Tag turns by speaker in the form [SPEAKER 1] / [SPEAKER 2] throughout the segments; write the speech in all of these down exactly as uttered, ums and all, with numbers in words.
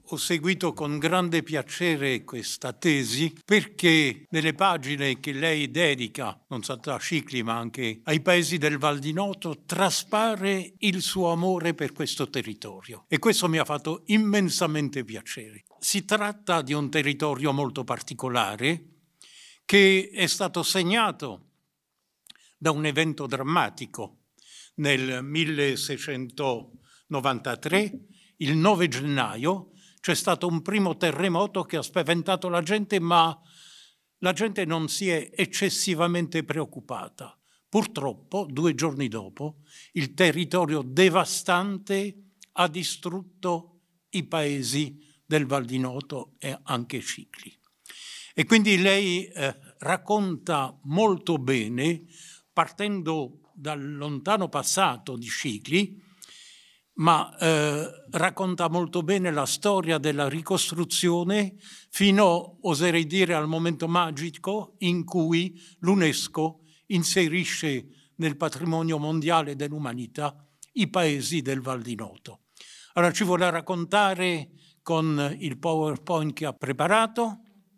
[SPEAKER 1] Ho seguito con grande piacere questa tesi perché nelle pagine che lei dedica, non soltanto a Scicli ma anche ai paesi del Val di Noto, traspare il suo amore per questo territorio e questo mi ha fatto immensamente piacere. Si tratta di un territorio molto particolare che è stato segnato da un evento drammatico nel milleseicentonovantatré, il nove gennaio, c'è stato un primo terremoto che ha spaventato la gente, ma la gente non si è eccessivamente preoccupata. Purtroppo, due giorni dopo, il territorio devastante ha distrutto i paesi del Val di Noto e anche Scicli. E quindi lei eh, racconta molto bene, partendo dal lontano passato di Scicli, ma eh, racconta molto bene la storia della ricostruzione fino, oserei dire, al momento magico in cui l'UNESCO inserisce nel patrimonio mondiale dell'umanità i paesi del Val di Noto. Allora ci vuole raccontare con il PowerPoint che ha preparato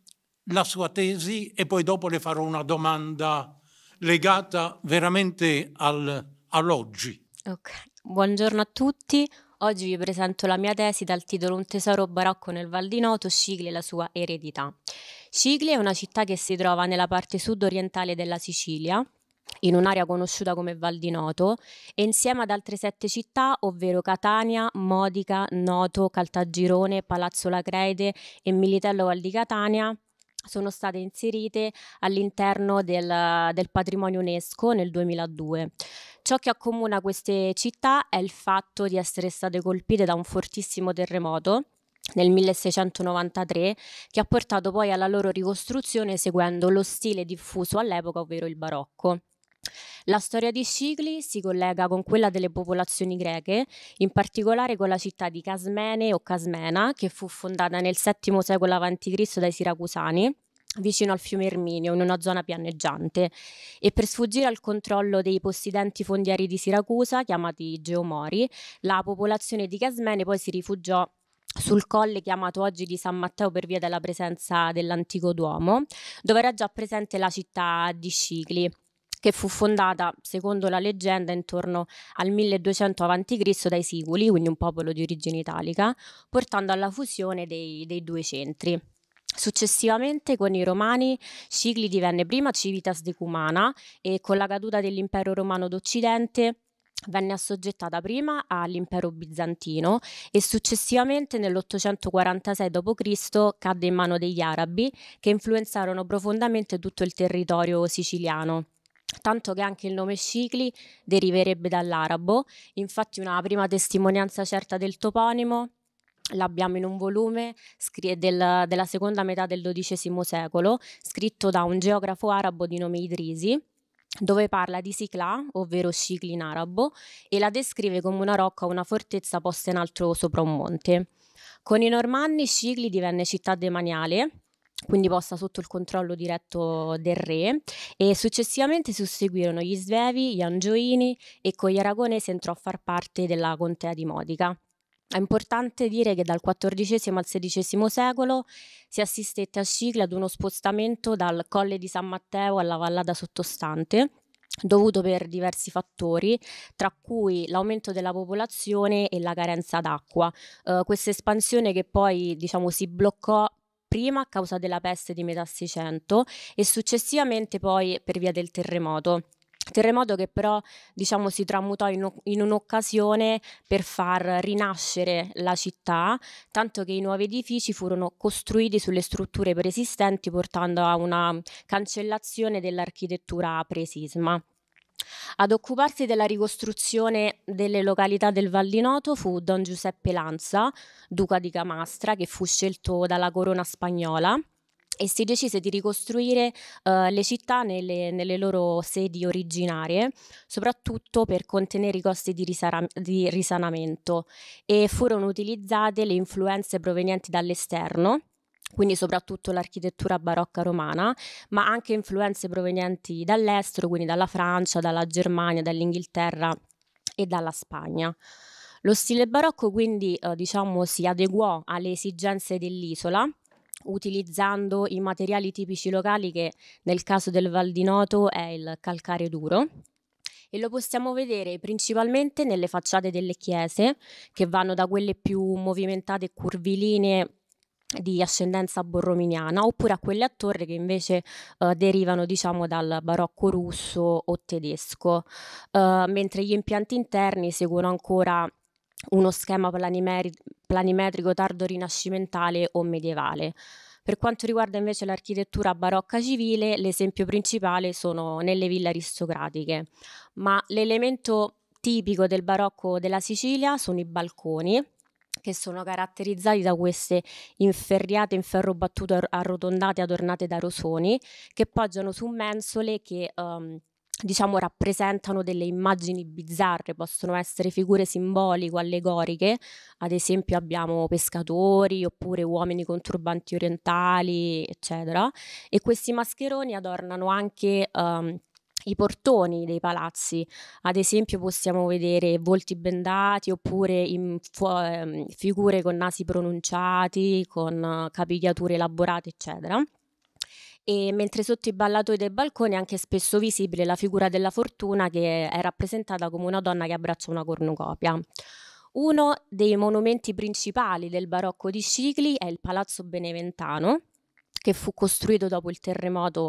[SPEAKER 1] la sua tesi e poi dopo le farò una domanda legata veramente al, all'oggi.
[SPEAKER 2] Ok, buongiorno a tutti. Oggi vi presento la mia tesi dal titolo Un tesoro barocco nel Val di Noto, Scicli e la sua eredità. Scicli è una città che si trova nella parte sud-orientale della Sicilia, in un'area conosciuta come Val di Noto, e insieme ad altre sette città, ovvero Catania, Modica, Noto, Caltagirone, Palazzo Lacreide e Militello Val di Catania, sono state inserite all'interno del, del patrimonio UNESCO nel duemiladue. Ciò che accomuna queste città è il fatto di essere state colpite da un fortissimo terremoto nel milleseicentonovantatré, che ha portato poi alla loro ricostruzione seguendo lo stile diffuso all'epoca, ovvero il barocco. La storia di Scicli si collega con quella delle popolazioni greche, in particolare con la città di Casmene o Casmena, che fu fondata nel settimo secolo avanti Cristo dai Siracusani, vicino al fiume Erminio, in una zona pianeggiante, e per sfuggire al controllo dei possidenti fondiari di Siracusa, chiamati Geomori, la popolazione di Casmene poi si rifugiò sul colle chiamato oggi di San Matteo per via della presenza dell'antico Duomo, dove era già presente la città di Scicli, che fu fondata, secondo la leggenda, intorno al milleduecento avanti Cristo dai Siculi, quindi un popolo di origine italica, portando alla fusione dei, dei due centri. Successivamente, con i Romani, Scicli divenne prima Civitas Decumana e con la caduta dell'impero romano d'Occidente venne assoggettata prima all'impero bizantino e successivamente nell'ottocentoquarantasei dopo Cristo cadde in mano degli arabi, che influenzarono profondamente tutto il territorio siciliano. Tanto che anche il nome Scicli deriverebbe dall'arabo. Infatti una prima testimonianza certa del toponimo l'abbiamo in un volume scri- del- della seconda metà del dodicesimo secolo, scritto da un geografo arabo di nome Idrisi, dove parla di Siclà, ovvero Scicli in arabo, e la descrive come una rocca o una fortezza posta in alto sopra un monte. Con i Normanni Scicli divenne città demaniale, quindi posta sotto il controllo diretto del re, e successivamente susseguirono gli Svevi, gli Angioini, e con gli Aragonesi entrò a far parte della contea di Modica. È importante dire che dal quattordicesimo al sedicesimo secolo si assistette a Scicli ad uno spostamento dal Colle di San Matteo alla vallata sottostante, dovuto per diversi fattori, tra cui l'aumento della popolazione e la carenza d'acqua. Uh, questa espansione che poi, diciamo, si bloccò prima a causa della peste di metà Seicento e successivamente poi per via del terremoto. Terremoto che però, diciamo, si tramutò in, in un'occasione per far rinascere la città, tanto che i nuovi edifici furono costruiti sulle strutture preesistenti, portando a una cancellazione dell'architettura pre-sisma. Ad occuparsi della ricostruzione delle località del Val di Noto fu Don Giuseppe Lanza, duca di Camastra, che fu scelto dalla corona spagnola, e si decise di ricostruire uh, le città nelle, nelle loro sedi originarie, soprattutto per contenere i costi di, risara- di risanamento, e furono utilizzate le influenze provenienti dall'esterno, quindi soprattutto l'architettura barocca romana, ma anche influenze provenienti dall'estero, quindi dalla Francia, dalla Germania, dall'Inghilterra e dalla Spagna. Lo stile barocco quindi eh, diciamo si adeguò alle esigenze dell'isola, utilizzando i materiali tipici locali che nel caso del Val di Noto è il calcare duro, e lo possiamo vedere principalmente nelle facciate delle chiese, che vanno da quelle più movimentate e curvilinee di ascendenza borrominiana, oppure a quelle a torre che invece eh, derivano diciamo dal barocco russo o tedesco, eh, mentre gli impianti interni seguono ancora uno schema planimeri- planimetrico tardo rinascimentale o medievale. Per quanto riguarda invece l'architettura barocca civile, l'esempio principale sono nelle ville aristocratiche, ma l'elemento tipico del barocco della Sicilia sono i balconi, che sono caratterizzati da queste inferriate in ferro battuto ar- arrotondate adornate da rosoni, che poggiano su mensole che ehm, diciamo rappresentano delle immagini bizzarre, possono essere figure simboliche o allegoriche, ad esempio abbiamo pescatori oppure uomini con turbanti orientali, eccetera, e questi mascheroni adornano anche ehm, i portoni dei palazzi. Ad esempio possiamo vedere volti bendati oppure in fo- ehm, figure con nasi pronunciati, con eh, capigliature elaborate, eccetera. E mentre sotto i ballatoi dei balconi è anche spesso visibile la figura della fortuna, che è rappresentata come una donna che abbraccia una cornucopia. Uno dei monumenti principali del barocco di Scicli è il Palazzo Beneventano, che fu costruito dopo il terremoto